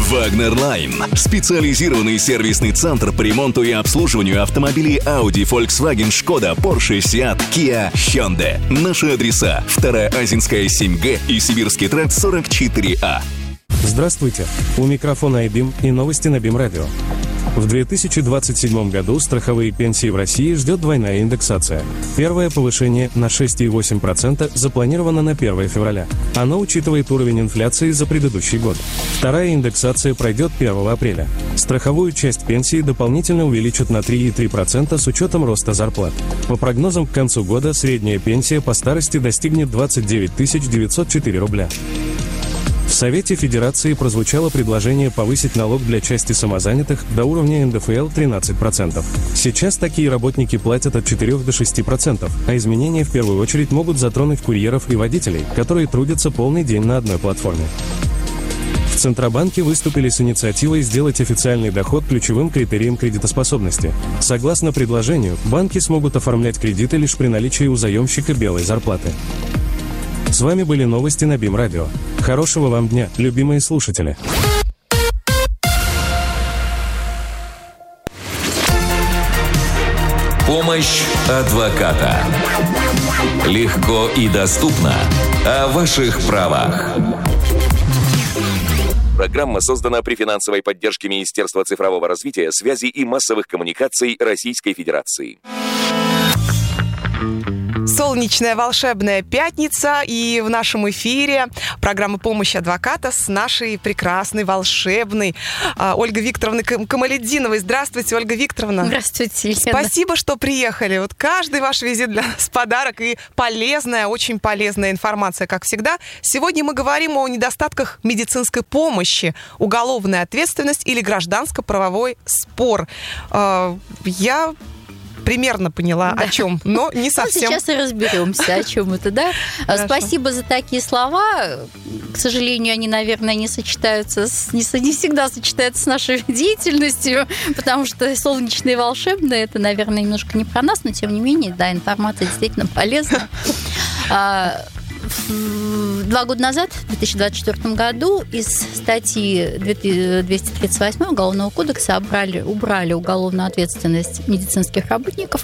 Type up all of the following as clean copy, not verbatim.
Вагнер Лайн. Специализированный сервисный центр по ремонту и обслуживанию автомобилей Audi, Volkswagen, Skoda, Porsche, Seat, Kia, Hyundai. Наши адреса: 2-я Азинская, 7Г и Сибирский тракт 44А. Здравствуйте. У микрофона iBeam и новости на BeamRadio. Radio. В 2027 году страховые пенсии в России ждет двойная индексация. Первое повышение на 6,8% запланировано на 1 февраля. Оно учитывает уровень инфляции за предыдущий год. Вторая индексация пройдет 1 апреля. Страховую часть пенсии дополнительно увеличат на 3,3% с учетом роста зарплат. По прогнозам, к концу года средняя пенсия по старости достигнет 29 904 рубля. В Совете Федерации прозвучало предложение повысить налог для части самозанятых до уровня НДФЛ 13%. Сейчас такие работники платят от 4 до 6%, а изменения в первую очередь могут затронуть курьеров и водителей, которые трудятся полный день на одной платформе. В Центробанке выступили с инициативой сделать официальный доход ключевым критерием кредитоспособности. Согласно предложению, банки смогут оформлять кредиты лишь при наличии у заемщика белой зарплаты. С вами были новости на BeamRadio. Хорошего вам дня, любимые слушатели. Помощь адвоката. Легко и доступно. О ваших правах. Программа создана при финансовой поддержке Министерства цифрового развития, связи и массовых коммуникаций Российской Федерации. Солнечная волшебная пятница, и в нашем эфире программа «Помощь адвоката» с нашей прекрасной, волшебной Ольгой Викторовной Камалетдиновой. Здравствуйте, Ольга Викторовна. Здравствуйте, Елена. Спасибо, что приехали. Вот каждый ваш визит для нас подарок и полезная, очень полезная информация, как всегда. Сегодня мы говорим о недостатках медицинской помощи, уголовная ответственность или гражданско-правовой спор. Я примерно поняла, да, о чем, но не совсем. Сейчас и разберемся, о чем это, да? Хорошо. Спасибо за такие слова. К сожалению, они, наверное, не всегда сочетаются с нашей деятельностью, потому что солнечное и волшебное — это, наверное, немножко не про нас, но, тем не менее, да, информация действительно полезна. 2 года назад, в 2024 году, из статьи 238 Уголовного кодекса убрали уголовную ответственность медицинских работников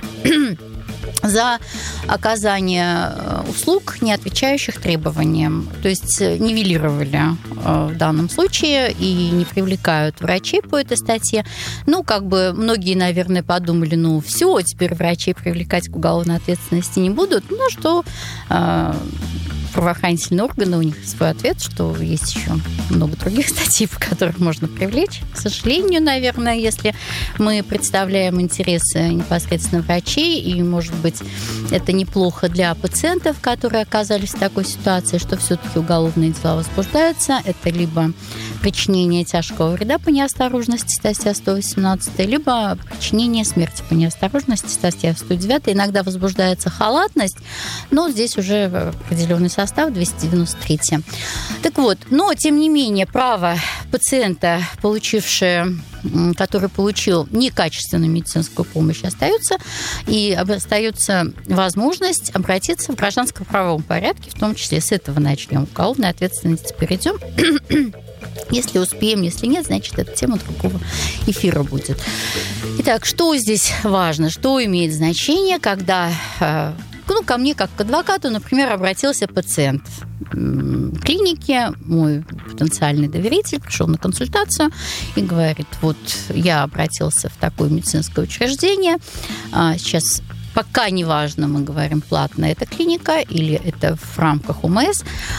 за оказание услуг, не отвечающих требованиям. То есть нивелировали в данном случае и не привлекают врачей по этой статье. Многие, наверное, подумали, все, теперь врачей привлекать к уголовной ответственности не будут. Что правоохранительные органы, у них свой ответ, что есть еще много других статей, по которым можно привлечь. К сожалению, наверное, если мы представляем интересы непосредственно врачей, и, может быть, это неплохо для пациентов, которые оказались в такой ситуации, что все-таки уголовные дела возбуждаются. Это либо причинение тяжкого вреда по неосторожности, статья 118, либо причинение смерти по неосторожности, статья 109. Иногда возбуждается халатность, но здесь уже определенный состав, 293. Так вот, но, тем не менее, право пациента, который получил некачественную медицинскую помощь, остается, и остается возможность обратиться в гражданско-правовом порядке, в том числе с этого начнем. К уголовной ответственности перейдем. Если успеем, если нет, значит, это тема другого эфира будет. Итак, что здесь важно, что имеет значение, когда ко мне, как к адвокату, например, обратился пациент в клинике, мой потенциальный доверитель, пришел на консультацию и говорит, я обратился в такое медицинское учреждение, сейчас пока не важно, мы говорим, платная эта клиника или это в рамках ОМС.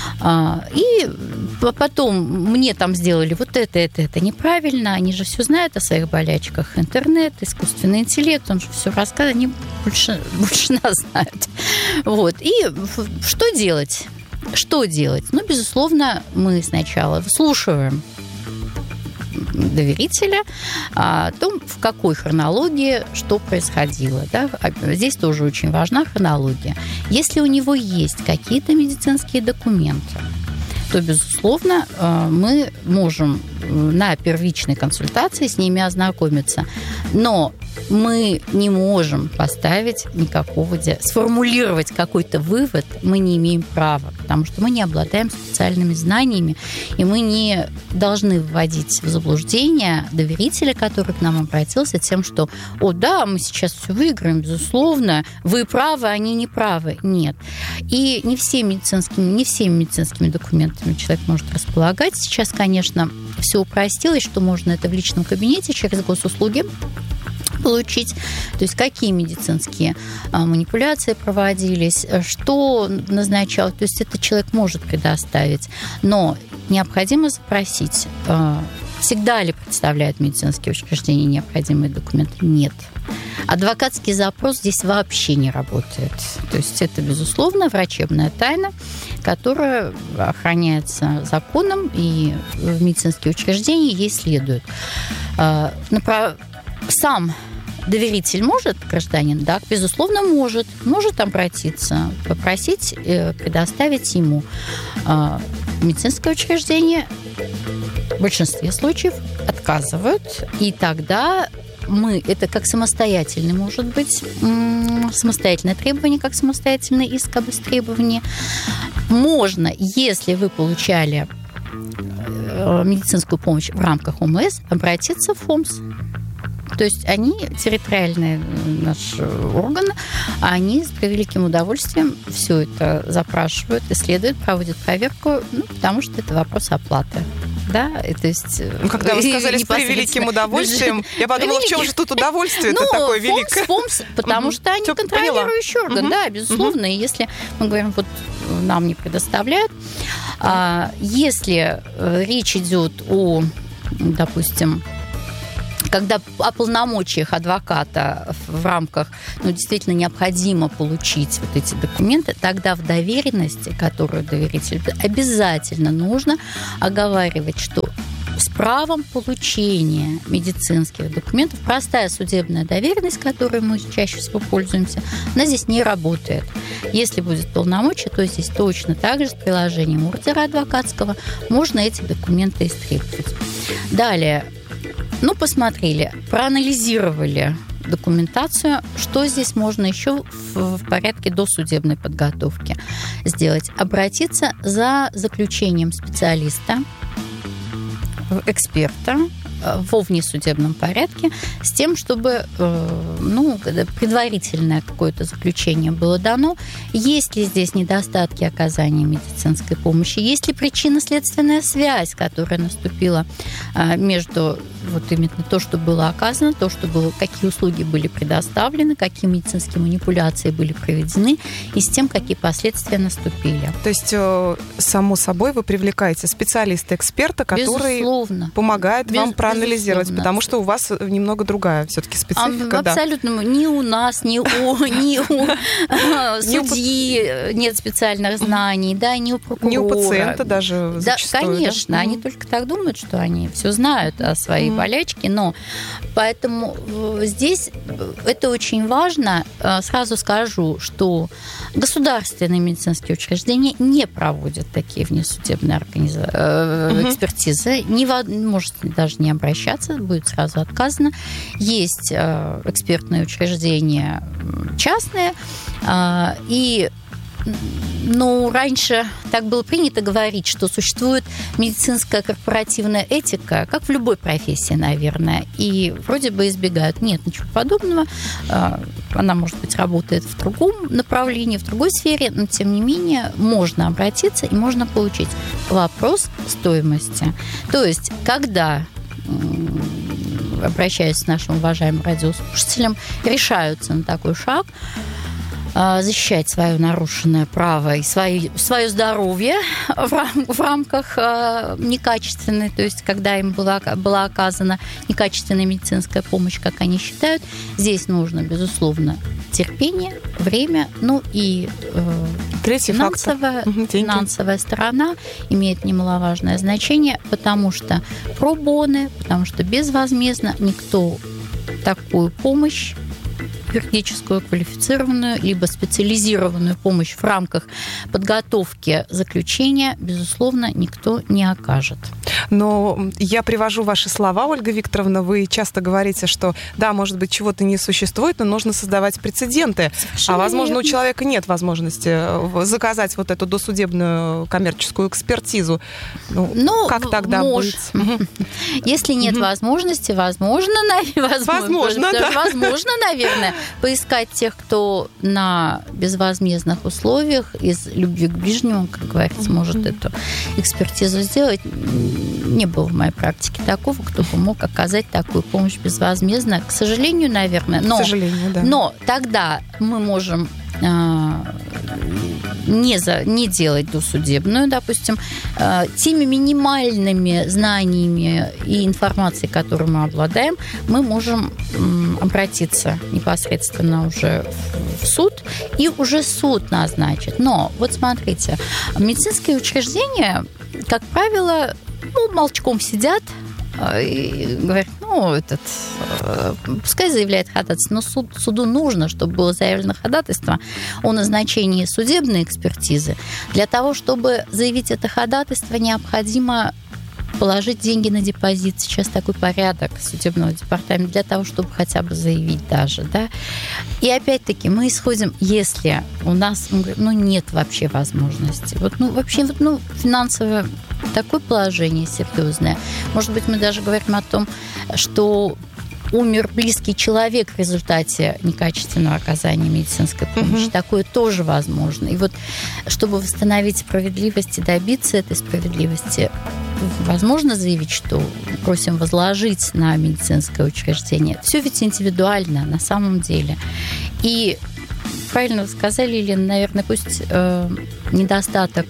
И потом мне там сделали это неправильно. Они же все знают о своих болячках. Интернет, искусственный интеллект, он же все рассказывает. Они больше нас знают. И что делать? Безусловно, мы сначала выслушиваем доверителя о том, в какой хронологии что происходило. Да? Здесь тоже очень важна хронология. Если у него есть какие-то медицинские документы, то, безусловно, мы можем на первичной консультации с ними ознакомиться. Но мы не можем поставить никакого, сформулировать какой-то вывод мы не имеем права, потому что мы не обладаем специальными знаниями, и мы не должны вводить в заблуждение доверителя, который к нам обратился, тем, что, мы сейчас все выиграем, безусловно, вы правы, они не правы. Нет. И не всеми медицинскими документами человек может располагать. Сейчас, конечно, все упростилось, что можно это в личном кабинете через госуслуги получить, то есть какие медицинские манипуляции проводились, что назначал, то есть это человек может предоставить, но необходимо запросить, всегда ли представляют медицинские учреждения необходимые документы? Нет. Адвокатский запрос здесь вообще не работает. То есть это, безусловно, врачебная тайна, которая охраняется законом, и в медицинские учреждения ей следует. Сам доверитель может, гражданин, да, безусловно, может обратиться, попросить предоставить ему медицинское учреждение. В большинстве случаев отказывают, и тогда это как самостоятельный, может быть, самостоятельное требование, как самостоятельный иск об истребовании. Можно, если вы получали медицинскую помощь в рамках ОМС, обратиться в ФОМС. То есть они, территориальные наши органы, они с превеликим удовольствием все это запрашивают, исследуют, проводят проверку, потому что это вопрос оплаты. Да, то есть... Когда вы сказали с превеликим удовольствием, я подумала, в чем же тут удовольствие-то такое великое? ФОМС, потому что они контролирующий орган, да, безусловно. И если мы говорим, нам не предоставляют, если речь идет о, допустим, когда о полномочиях адвоката в рамках, действительно необходимо получить вот эти документы, тогда в доверенности, которую доверитель, обязательно нужно оговаривать, что с правом получения медицинских документов простая судебная доверенность, которой мы чаще всего пользуемся, она здесь не работает. Если будет полномочия, то здесь точно так же с приложением ордера адвокатского можно эти документы истребовать. Далее, посмотрели, проанализировали документацию, что здесь можно еще в порядке досудебной подготовки сделать. Обратиться за заключением специалиста, эксперта во внесудебном порядке с тем, чтобы предварительное какое-то заключение было дано. Есть ли здесь недостатки оказания медицинской помощи? Есть ли причинно-следственная связь, которая наступила между именно то, что было оказано, то, что было, какие услуги были предоставлены, какие медицинские манипуляции были проведены, и с тем, какие последствия наступили. То есть, само собой, вы привлекаете специалиста-эксперта, который помогает вам проанализировать, потому что у вас немного другая все-таки специфика. Абсолютно. Ни у нас, ни у судьи нет специальных знаний, да, ни у прокурора. Ни у пациента даже зачастую. Да, конечно. Они только так думают, что они все знают о своей болячке, но поэтому здесь это очень важно. Сразу скажу, что государственные медицинские учреждения не проводят такие внесудебные экспертизы. Можете даже не обращаться, будет сразу отказано. Есть экспертные учреждения частные, и раньше так было принято говорить, что существует медицинская корпоративная этика, как в любой профессии, наверное, и вроде бы избегают. Нет, ничего подобного. Она, может быть, работает в другом направлении, в другой сфере, но, тем не менее, можно обратиться и можно получить вопрос стоимости. То есть, когда, обращаясь к нашим уважаемым радиослушателям, решаются на такой шаг, защищать свое нарушенное право и свое здоровье в рамках некачественной, то есть когда им была оказана некачественная медицинская помощь, как они считают, здесь нужно, безусловно, терпение, время, и финансовая сторона имеет немаловажное значение, потому что про-боно, потому что безвозмездно никто такую помощь юридическую, квалифицированную, либо специализированную помощь в рамках подготовки заключения, безусловно, никто не окажет. Но я привожу ваши слова, Ольга Викторовна. Вы часто говорите, что, да, может быть, чего-то не существует, но нужно создавать прецеденты. Совершенно возможно, верно. у человека нет возможности заказать вот эту досудебную коммерческую экспертизу. Как тогда быть? Если нет возможности, возможно, наверное, поискать тех, кто на безвозмездных условиях из любви к ближнему, как говорится, может эту экспертизу сделать. Не было в моей практике такого, кто бы мог оказать такую помощь безвозмездно. К сожалению, наверное. К сожалению, да. Но тогда мы можем не делать досудебную, допустим, теми минимальными знаниями и информацией, которой мы обладаем, мы можем обратиться непосредственно уже в суд, и уже суд назначит. Но вот смотрите, медицинские учреждения, как правило, молчком сидят и говорят, пускай заявляет ходатайство, но суду нужно, чтобы было заявлено ходатайство о назначении судебной экспертизы. Для того, чтобы заявить это ходатайство, необходимо положить деньги на депозит. Сейчас такой порядок судебного департамента для того, чтобы хотя бы заявить даже, да. И опять-таки мы исходим, если у нас, нет вообще возможности. Финансовое такое положение серьезное. Может быть, мы даже говорим о том, что умер близкий человек в результате некачественного оказания медицинской помощи. Такое тоже возможно. И вот, чтобы восстановить справедливость и добиться этой справедливости, возможно заявить, что просим возложить на медицинское учреждение. Все ведь индивидуально на самом деле. И правильно вы сказали, Елена, наверное, пусть недостаток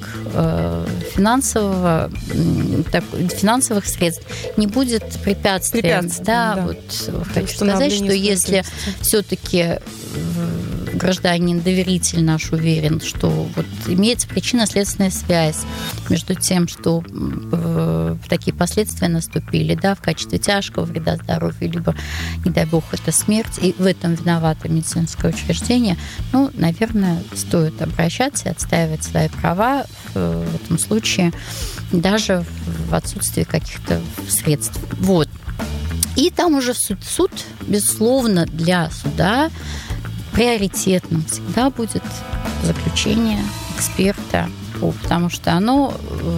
финансовых средств не будет препятствием. Хочу сказать, что если все-таки гражданин доверитель наш уверен, что имеется причинно-следственная связь между тем, что такие последствия наступили, в качестве тяжкого вреда здоровью, либо, не дай бог, это смерть, и в этом виновато медицинское учреждение, наверное, стоит обращаться и отстаивать свои права в этом случае, даже в отсутствии каких-то средств. И там уже суд, безусловно, для суда приоритетным всегда будет заключение эксперта, потому что оно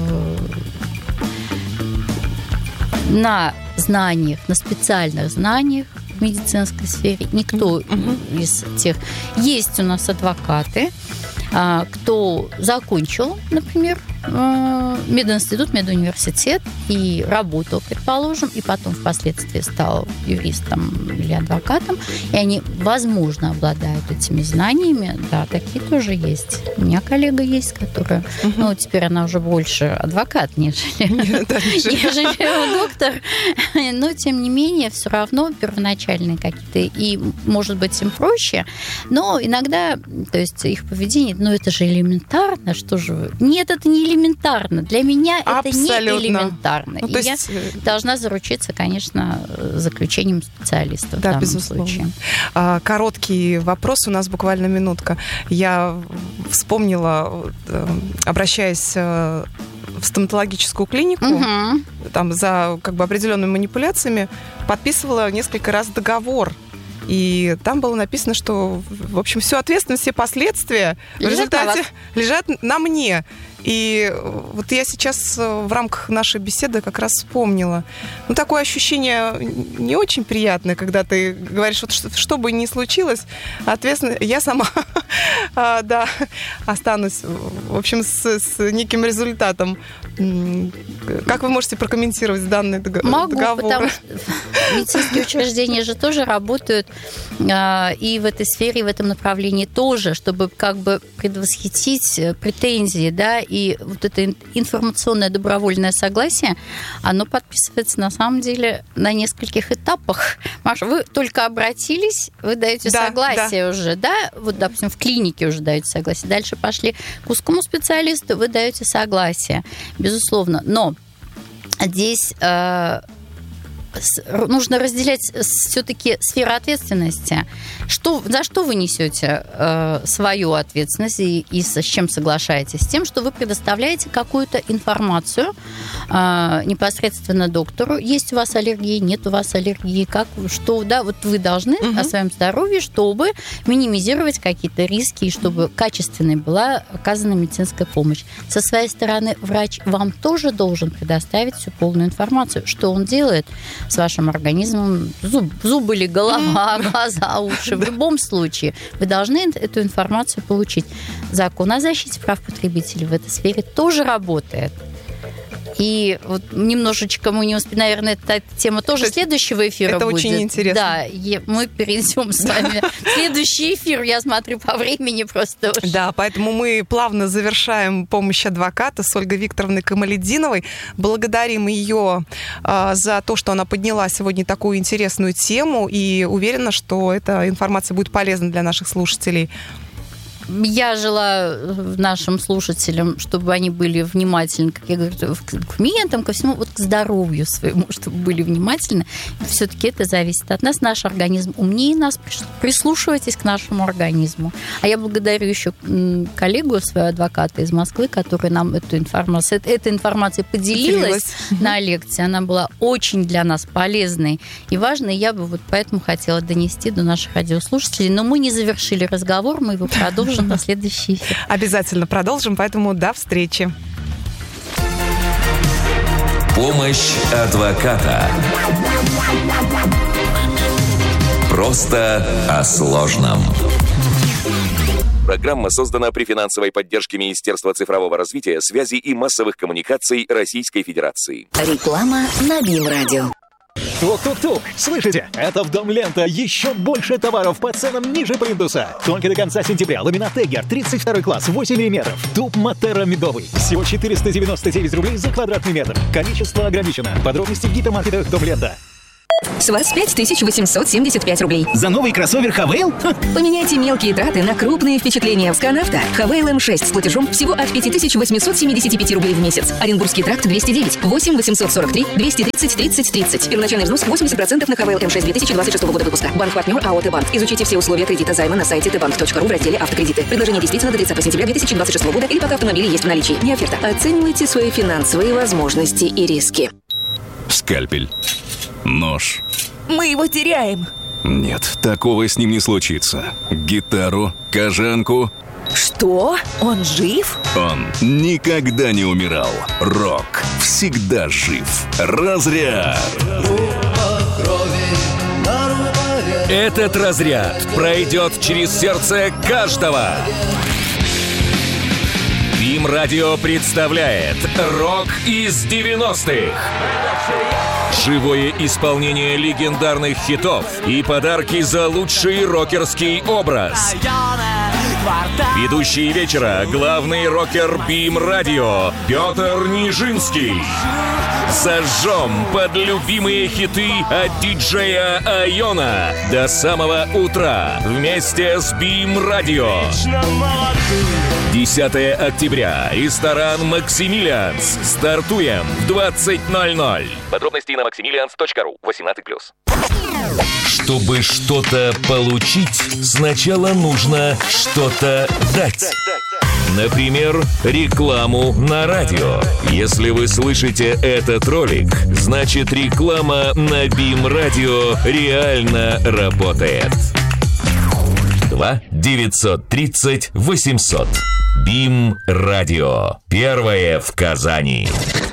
на знаниях, на специальных знаниях в медицинской сфере. Никто из тех... Есть у нас адвокаты, кто закончил, например, мединститут, медуниверситет и работал, предположим, и потом впоследствии стал юристом или адвокатом, и они, возможно, обладают этими знаниями. Да, такие тоже есть. У меня коллега есть, которая, теперь она уже больше адвокат, нежели доктор, но, тем не менее, все равно первоначальные какие-то, и, может быть, им проще, но иногда, то есть их поведение, это же элементарно, что же вы... Нет, это не элементарно. Для меня абсолютно. Это не элементарно. И я должна заручиться, конечно, заключением специалиста в данном случае. Короткий вопрос, у нас буквально минутка. Я вспомнила, обращаясь в стоматологическую клинику, там за определенными манипуляциями, подписывала несколько раз договор. И там было написано, что, в общем, всю ответственность, все последствия в результате лежат на мне. И я сейчас в рамках нашей беседы как раз вспомнила. Такое ощущение не очень приятное, когда ты говоришь, что бы ни случилось, ответственно, я сама останусь, в общем, с неким результатом. Как вы можете прокомментировать данный договор? Могу, потому что медицинские учреждения же тоже работают и в этой сфере, и в этом направлении тоже, чтобы предвосхитить претензии, и это информационное добровольное согласие, оно подписывается на самом деле на нескольких этапах. Маша, вы только обратились, вы даете согласие уже, допустим, в клинике уже даете согласие. Дальше пошли к узкому специалисту, вы даете согласие, безусловно. Но здесь нужно разделять все-таки сферы ответственности. За что вы несете свою ответственность и с чем соглашаетесь? С тем, что вы предоставляете какую-то информацию непосредственно доктору. Есть у вас аллергия, нет у вас аллергии, вот вы должны о своем здоровье, чтобы минимизировать какие-то риски и чтобы качественной была оказана медицинская помощь. Со своей стороны, врач вам тоже должен предоставить всю полную информацию, что он делает с вашим организмом, зубы или голова, глаза, уши. В любом случае вы должны эту информацию получить. Закон о защите прав потребителей в этой сфере тоже работает. И вот немножечко мы не успеем, наверное, эта тема тоже следующего эфира это будет. Это очень интересно. Да, мы перейдем с вами в следующий эфир. Я смотрю по времени просто уж. Да, поэтому мы плавно завершаем «Помощь адвоката» с Ольгой Викторовной Камалетдиновой. Благодарим ее за то, что она подняла сегодня такую интересную тему, и уверена, что эта информация будет полезна для наших слушателей. Я желаю нашим слушателям, чтобы они были внимательны, как я говорю, к клиентам, ко всему, вот к здоровью своему, чтобы были внимательны. Все-таки это зависит от нас. Наш организм умнее нас. Прислушивайтесь к нашему организму. А я благодарю еще коллегу, своего адвоката из Москвы, который нам этой информацией поделилась на лекции. Она была очень для нас полезной и важной. Я бы вот поэтому хотела донести до наших радиослушателей. Но мы не завершили разговор, мы его продолжим на следующий эфир. Обязательно продолжим, поэтому до встречи. Помощь адвоката. Просто о сложном. Программа создана при финансовой поддержке Министерства цифрового развития, связи и массовых коммуникаций Российской Федерации. Реклама на БИМ-радио. Тук-тук-тук! Слышите? Это в Дом Лента еще больше товаров по ценам ниже плинтуса. Только до конца сентября ламинат Тегер 32 класс 8 мм. Туб Матера медовый. Всего 499 рублей за квадратный метр. Количество ограничено. Подробности в гипермаркетах Дом Лента. С вас 5875 рублей. За новый кроссовер Хавейл? Поменяйте мелкие траты на крупные впечатления в Сканавто. Хавейл М6 с платежом всего от 5875 рублей в месяц. Оренбургский тракт 209. 8 843 230 30 30. Первоначальный взнос 80% на Хавейл М6 2026 года выпуска. Банк-партнер АО Т-Банк. Изучите все условия кредита займа на сайте tbank.ru в разделе «Автокредиты». Предложение действительно до 30 сентября 2026 года или пока автомобили есть в наличии. Не оферта. Оценивайте свои финансовые возможности и риски. Скальпель. Нож. Мы его теряем. Нет, такого с ним не случится. Гитару, кожанку. Что? Он жив? Он никогда не умирал. Рок всегда жив. Разряд. Этот разряд пройдет через сердце каждого. БИМ-радио представляет рок из 90-х. Живое исполнение легендарных хитов и подарки за лучший рокерский образ. Ведущий вечера — главный рокер БИМ-радио Петр Нижинский. Зажжем под любимые хиты от диджея Айона до самого утра вместе с БИМ-радио. 10 октября. Ресторан «Максимилианс». Стартуем в 20:00. Подробности на maximilians.ru. 18+. Чтобы что-то получить, сначала нужно что-то дать. Например, рекламу на радио. Если вы слышите этот ролик, значит реклама на БИМ-радио реально работает. 2 930 800. БИМ-радио. Первое в Казани.